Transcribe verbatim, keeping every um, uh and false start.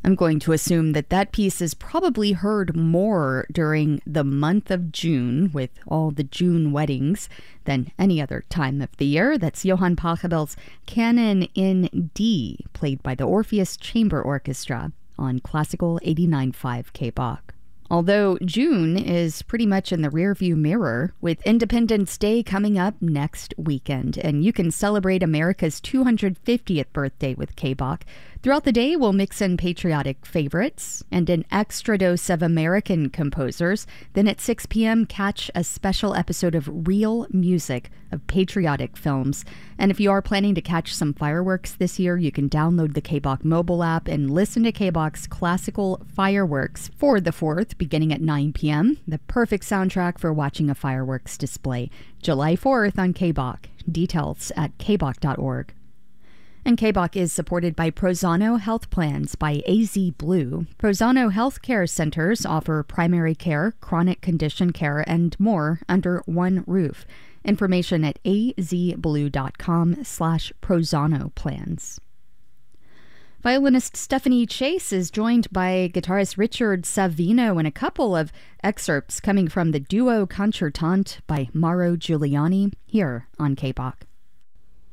I'm going to assume that that piece is probably heard more during the month of June, with all the June weddings, than any other time of the year. That's Johann Pachelbel's Canon in D, played by the Orpheus Chamber Orchestra on Classical eighty-nine point five K B O C. Although June is pretty much in the rearview mirror, with Independence Day coming up next weekend, and you can celebrate America's two hundred fiftieth birthday with K B O C. Throughout the day, we'll mix in patriotic favorites and an extra dose of American composers. Then at six p.m., catch a special episode of Real Music of patriotic films. And if you are planning to catch some fireworks this year, you can download the K B O C mobile app and listen to K B O C's classical fireworks for the fourth, beginning at nine p.m. The perfect soundtrack for watching a fireworks display. July fourth on K B O C. Details at k b o c dot org. And K B O C is supported by Prozano Health Plans by A Z Blue. Prozano Healthcare Centers offer primary care, chronic condition care, and more under one roof. Information at azblue.com slash Prozano plans. Violinist Stephanie Chase is joined by guitarist Richard Savino in a couple of excerpts coming from the Duo Concertante by Mauro Giuliani here on K B O C.